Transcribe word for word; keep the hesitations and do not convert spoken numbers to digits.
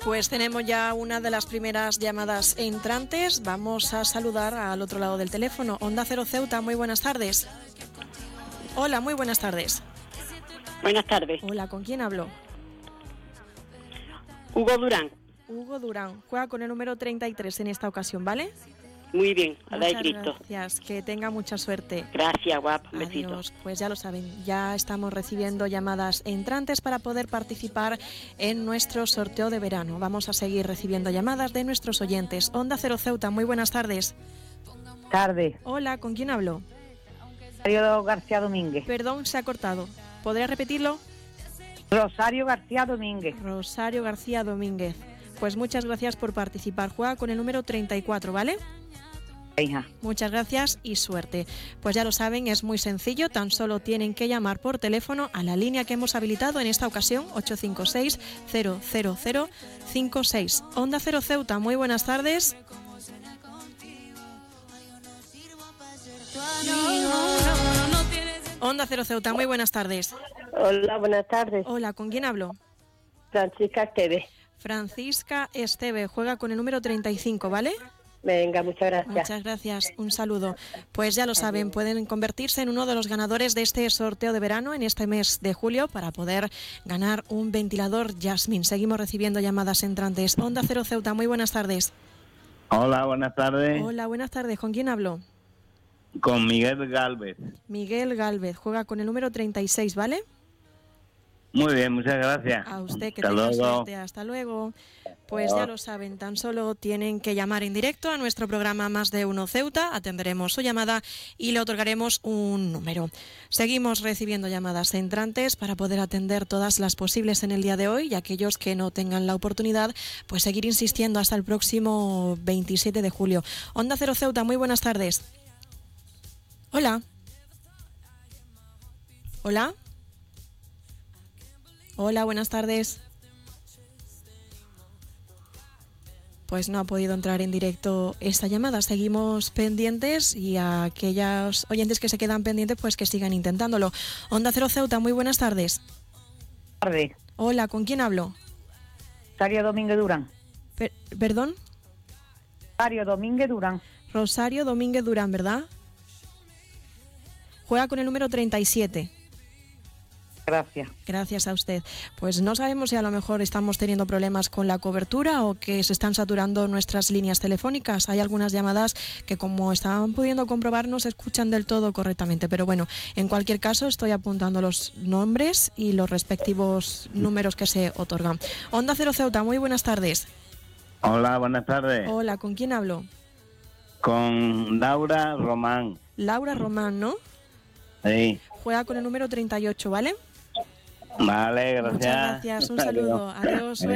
Pues tenemos ya una de las primeras llamadas entrantes. Vamos a saludar al otro lado del teléfono. Onda Cero Ceuta, muy buenas tardes. Hola, muy buenas tardes. Buenas tardes. Hola, ¿con quién hablo? Hugo Durán. Hugo Durán. Juega con el número treinta y tres en esta ocasión, ¿vale? Muy bien, a la de Muchas Cristo. gracias, que tenga mucha suerte. Gracias, guapa. Un besito. Adiós. Pues ya lo saben, ya estamos recibiendo llamadas entrantes para poder participar en nuestro sorteo de verano. Vamos a seguir recibiendo llamadas de nuestros oyentes. Onda Cero Ceuta, muy buenas tardes. Tarde. Hola, ¿con quién hablo? Rosario García Domínguez. Perdón, se ha cortado. ¿Podría repetirlo? Rosario García Domínguez. Rosario García Domínguez. Pues muchas gracias por participar. Juega con el número treinta y cuatro, ¿vale? Hija. Muchas gracias y suerte. Pues ya lo saben, es muy sencillo, tan solo tienen que llamar por teléfono a la línea que hemos habilitado en esta ocasión, ocho cinco seis, cero cero cero cinco seis. Onda Cero Ceuta, muy buenas tardes. Onda Cero Ceuta, muy buenas tardes. Hola, buenas tardes. Hola, ¿con quién hablo? Francisca Esteve. Francisca Esteve, juega con el número treinta y cinco, ¿vale? Venga, muchas gracias. Muchas gracias, un saludo. Pues ya lo saben, pueden convertirse en uno de los ganadores de este sorteo de verano en este mes de julio para poder ganar un ventilador Jasmine. Seguimos recibiendo llamadas entrantes. Onda Cero Ceuta, muy buenas tardes. Hola, buenas tardes. Hola, buenas tardes. ¿Con quién hablo? Con Miguel Gálvez. Miguel Gálvez, juega con el número treinta y seis, ¿vale? Muy bien, muchas gracias. A usted, que Hasta tenga luego. suerte. Hasta luego. Pues ya lo saben, tan solo tienen que llamar en directo a nuestro programa Más de Uno Ceuta, atenderemos su llamada y le otorgaremos un número. Seguimos recibiendo llamadas entrantes para poder atender todas las posibles en el día de hoy y aquellos que no tengan la oportunidad, pues seguir insistiendo hasta el próximo veintisiete de julio. Onda Cero Ceuta, muy buenas tardes. Hola. Hola. Hola, buenas tardes. Pues no ha podido entrar en directo esta llamada. Seguimos pendientes y a aquellos oyentes que se quedan pendientes, pues que sigan intentándolo. Onda Cero Ceuta, muy buenas tardes. Tarde. Hola, ¿con quién hablo? Rosario Domínguez Durán. Per- ¿Perdón? Rosario Domínguez Durán. Rosario Domínguez Durán, ¿verdad? Juega con el número treinta y siete. Gracias. Gracias a usted. Pues no sabemos si a lo mejor estamos teniendo problemas con la cobertura o que se están saturando nuestras líneas telefónicas. Hay algunas llamadas que, como estaban pudiendo comprobar, no se escuchan del todo correctamente. Pero bueno, en cualquier caso estoy apuntando los nombres y los respectivos números que se otorgan. Onda Cero Ceuta, muy buenas tardes. Hola, buenas tardes. Hola, ¿con quién hablo? Con Laura Román. Laura Román, ¿no? Sí. Juega con el número treinta y ocho, ¿vale? Vale, gracias. Muchas gracias. Un saludo. Adiós.